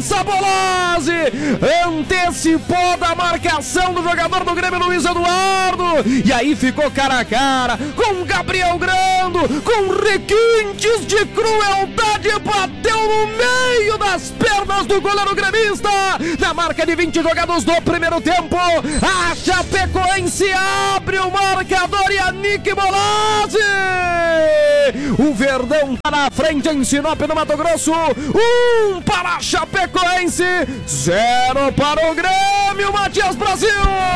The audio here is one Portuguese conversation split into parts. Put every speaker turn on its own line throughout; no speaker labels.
cobrança, Bolazzi antecipou da marcação do jogador do Grêmio, Luiz Eduardo, e aí ficou cara a cara com Gabriel Grando, com requintes de crueldade, bateu no meio das pernas do goleiro gremista. Na marca de 20 jogados do primeiro tempo, a Chapecoense abre o marcador e a Nick Bolazzi. O Verdão tá na frente em Sinop, no Mato Grosso. 1 para a Chapecoense, 0 para o Grêmio, Matias Brasil.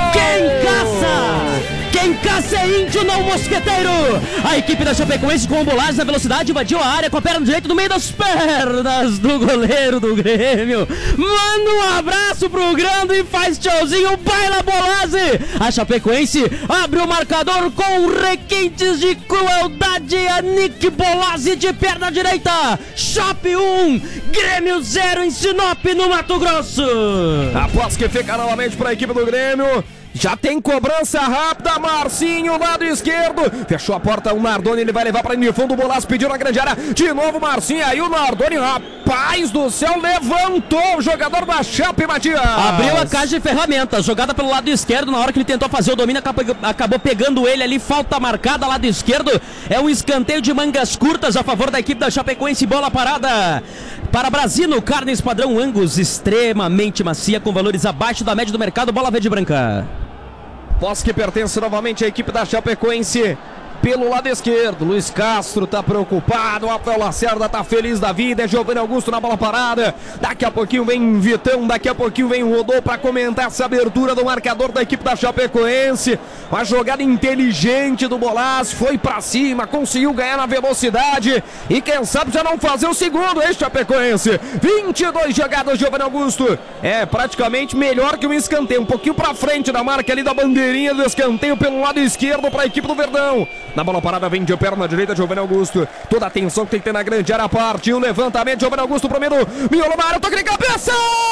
Quem caça é índio, não mosqueteiro. A equipe da Chapecoense com o Bolazzi na velocidade invadiu a área com a perna direita no meio das pernas do goleiro do Grêmio. Manda um abraço pro Grando e faz tchauzinho, baila Bolazzi. A Chapecoense abre o marcador com requintes de crueldade. A Nick Bolazzi de perna direita. Chape 1, Grêmio 0 em Sinop, no Mato Grosso.
Após que fica novamente para a equipe do Grêmio. Já tem cobrança rápida, Marcinho, lado esquerdo, fechou a porta, o Nardoni, ele vai levar para o fundo, o Bolazzi pediu na grande área, de novo Marcinho, aí o Nardoni, rapaz do céu, levantou o jogador da Chape, Matias.
Abriu a caixa de ferramentas, jogada pelo lado esquerdo, na hora que ele tentou fazer o domínio, acabou pegando ele ali, falta marcada, lado esquerdo, é um escanteio de mangas curtas a favor da equipe da Chapecoense, bola parada para Brasino, carnes padrão Angus, extremamente macia, com valores abaixo da média do mercado, bola verde e branca.
Posse que pertence novamente à equipe da Chapecoense pelo lado esquerdo. Luiz Castro tá preocupado, o Rafael Lacerda tá feliz da vida, é Giovanni Augusto na bola parada, daqui a pouquinho vem Vitão, daqui a pouquinho vem o Rodô para comentar essa abertura do marcador da equipe da Chapecoense. Uma jogada inteligente do Bolazzi, foi pra cima, conseguiu ganhar na velocidade e quem sabe já não fazer o segundo, hein, Chapecoense. 22 jogadas, Giovanni Augusto, é praticamente melhor que um escanteio, um pouquinho pra frente da marca ali da bandeirinha do escanteio pelo lado esquerdo para a equipe do Verdão. Na bola parada vem de perna direita, Giovanni Augusto. Toda a atenção que tem que ter na grande área, partiu o levantamento, Giovanni Augusto pro meio, miolo na área, toque de cabeça!